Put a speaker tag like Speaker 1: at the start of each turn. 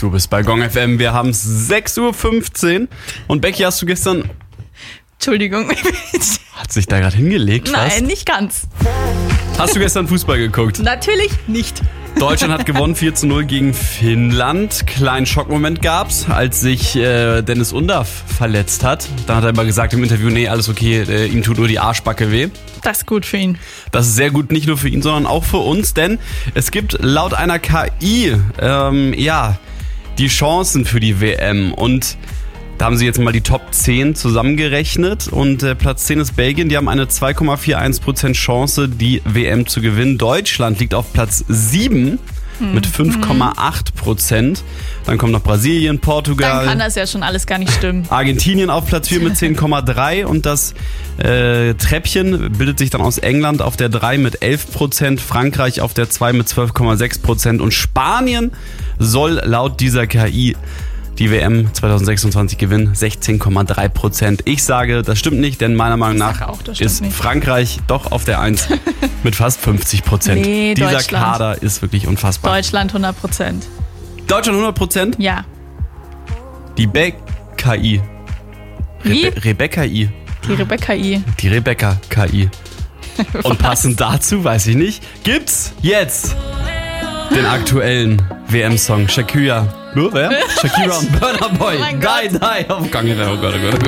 Speaker 1: Du bist bei Gong FM, wir haben es 6.15 Uhr. Und Becky, hast du gestern...
Speaker 2: Entschuldigung.
Speaker 1: Hat sich da gerade hingelegt fast?
Speaker 2: Nein, nicht ganz.
Speaker 1: Hast du gestern Fußball geguckt?
Speaker 2: Natürlich nicht.
Speaker 1: Deutschland hat gewonnen 4-0 gegen Finnland. Kleinen Schockmoment gab's, als sich Dennis Undaff verletzt hat. Da hat er aber gesagt im Interview, nee, alles okay, ihm tut nur die Arschbacke weh.
Speaker 2: Das ist gut für ihn.
Speaker 1: Das ist sehr gut, nicht nur für ihn, sondern auch für uns, denn es gibt laut einer KI, die Chancen für die WM, und da haben sie jetzt mal die Top 10 zusammengerechnet und Platz 10 ist Belgien, die haben eine 2,41% Chance, die WM zu gewinnen. Deutschland liegt auf Platz 7 mit 5,8%. Dann kommt noch Brasilien, Portugal.
Speaker 2: Dann kann das ja schon alles gar nicht stimmen.
Speaker 1: Argentinien auf Platz 4 mit 10,3% und das Treppchen bildet sich dann aus England auf der 3 mit 11%, Frankreich auf der 2 mit 12,6% und Spanien soll laut dieser KI die WM 2026 gewinnen, 16,3%. Ich sage, das stimmt nicht, denn meiner Meinung nach ist nicht. Frankreich doch auf der 1 mit fast 50%.
Speaker 2: Nee,
Speaker 1: dieser
Speaker 2: Deutschland.
Speaker 1: Kader ist wirklich unfassbar.
Speaker 2: Deutschland 100%.
Speaker 1: Deutschland 100%?
Speaker 2: Ja.
Speaker 1: Die KI. Rebecca-I.
Speaker 2: Die Rebecca-I.
Speaker 1: Die Rebecca-KI. Und passend dazu, weiß ich nicht, gibt's jetzt den aktuellen WM-Song Shakira. Wer? Shakira und Burna Boy.
Speaker 2: Oh mein Gott.
Speaker 1: Die auf Gang. Oh Gott, oh Gott.